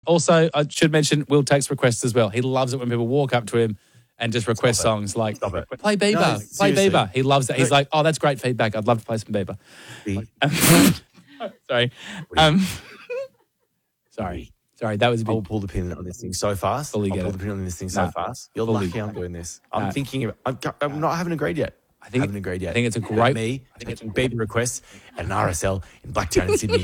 Also, I should mention Will takes requests as well. He loves it when people walk up to him and just request songs like, play Bieber, play seriously. Bieber. He loves that. He's like, oh, that's great feedback. I'd love to play some Bieber. Sorry. Sorry, that was a bit... I'll pull the pin on this thing so fast. Fully I'll get pull it. the pin on this thing so fast. You're lucky I'm doing this. I'm thinking of... I'm not having agreed yet. I haven't agreed yet. I think it's a great... Me taking Bieber requests at an RSL in Blacktown in Sydney.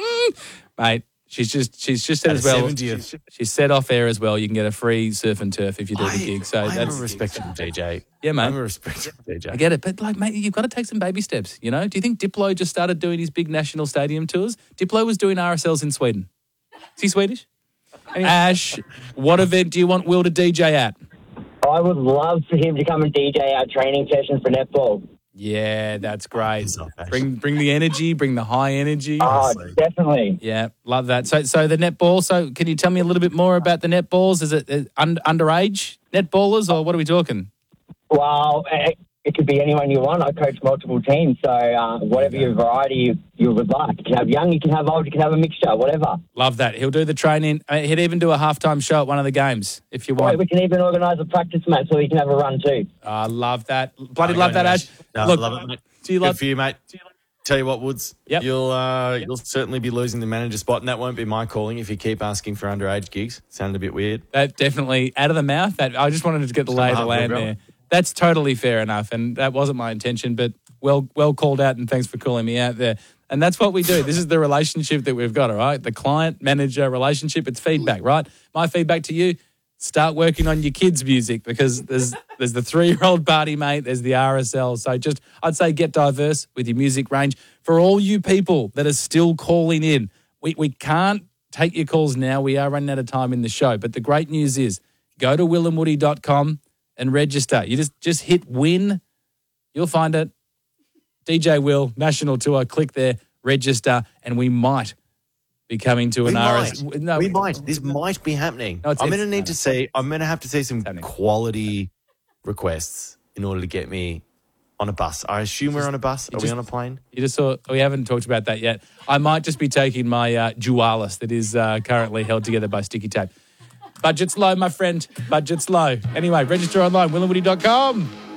Mate, she's just said as well... 70th. She said off air as well, you can get a free surf and turf if you do the gig. So I'm that's a respectable DJ. Yeah, mate. I'm a respectable DJ. I get it, but like, mate, you've got to take some baby steps, you know? Do you think Diplo just started doing his big national stadium tours? Diplo was doing RSLs in Sweden. Is he Swedish? Ash, what event do you want Will to DJ at? I would love for him to come and DJ our training session for netball. Yeah, that's great. Bring the energy, bring the high energy. Oh, definitely. Yeah, love that. So the netball, so can you tell me a little bit more about the netballs? Is it underage netballers or what are we talking? Well, it could be anyone you want. I coach multiple teams, so whatever your variety you would like. You can have young, you can have old, you can have a mixture, whatever. Love that. He'll do the training. He'd even do a halftime show at one of the games if you want. We can even organise a practice match so he can have a run too. I love that. Bloody love that, Ash. No, Look, I love it, mate. Do you Good for you, mate. Tell you what, Woods, Yep. you'll certainly be losing the manager spot, and that won't be my calling if you keep asking for underage gigs. Sounded a bit weird. That definitely out of the mouth. I just wanted to get the lay of the land there. That's totally fair enough, and that wasn't my intention, but well called out, and thanks for calling me out there. And that's what we do. This is the relationship that we've got, all right? The client-manager relationship, it's feedback, right? My feedback to you, start working on your kids' music because there's the 3-year-old party, mate. There's the RSL. So I'd say get diverse with your music range. For all you people that are still calling in, we can't take your calls now. We are running out of time in the show. But the great news is go to willandwoody.com and register. You just hit win. You'll find it. DJ Will, National Tour. Click there, register, and we might be coming to an RS. No, we might. This might be happening. No, I'm going to have to see some quality requests in order to get me on a bus. I assume we're on a bus. Are we on a plane? You just saw. We haven't talked about that yet. I might just be taking my Dualis that is currently held together by sticky tape. Budget's low, my friend. Budget's low. Anyway, register online, willandwoody.com.